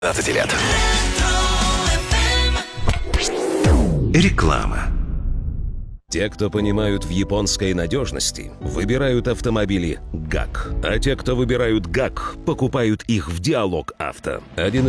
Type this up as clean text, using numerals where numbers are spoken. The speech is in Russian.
15 лет. Реклама. Те, кто понимают в японской надежности, выбирают автомобили ГАК. А те, кто выбирают ГАК, покупают их в Диалог Авто. Один из